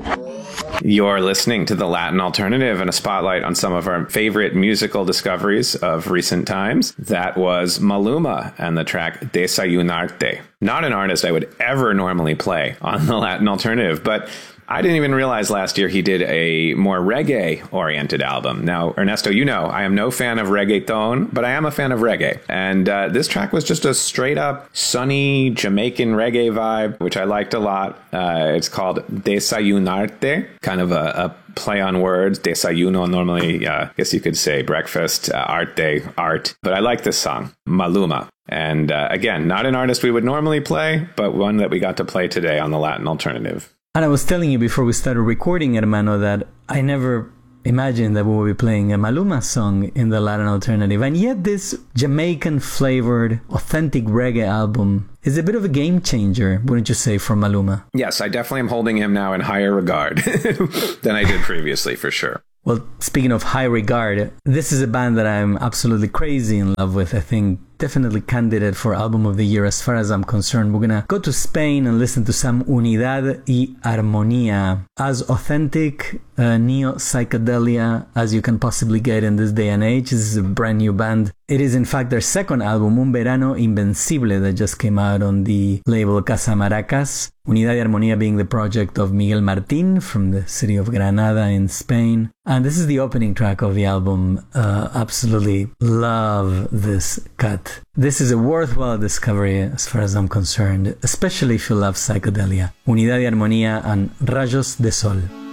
You're listening to The Latin Alternative and a spotlight on some of our favorite musical discoveries of recent times. That was Maluma and the track Desayunarte. Not an artist I would ever normally play on The Latin Alternative, but I didn't even realize last year he did a more reggae-oriented album. Now, Ernesto, you know, I am no fan of reggaeton, but I am a fan of reggae. And this track was just a straight-up sunny Jamaican reggae vibe, which I liked a lot. It's called Desayunarte, kind of a play on words. Desayuno, normally, I guess you could say breakfast, arte, art. But I like this song, Maluma. And again, not an artist we would normally play, but one that we got to play today on The Latin Alternative. And I was telling you before we started recording, Hermano, that I never imagined that we would be playing a Maluma song in the Latin Alternative. And yet this Jamaican-flavored, authentic reggae album is a bit of a game changer, wouldn't you say, for Maluma? Yes, I definitely am holding him now in higher regard than I did previously, for sure. Well, speaking of high regard, this is a band that I'm absolutely crazy in love with. I think definitely candidate for Album of the Year as far as I'm concerned. We're gonna go to Spain and listen to some Unidad y Armonía, as authentic neo-psychedelia as you can possibly get in this day and age. This is a brand new band. It is in fact their second album, Un Verano Invencible, that just came out on the label Casa Maracas. Unidad y Armonía being the project of Miguel Martín from the city of Granada in Spain. And this is the opening track of the album. Absolutely love this cut. This is a worthwhile discovery as far as I'm concerned, especially if you love psychedelia. Unidad y Armonía and Rayos de Sol.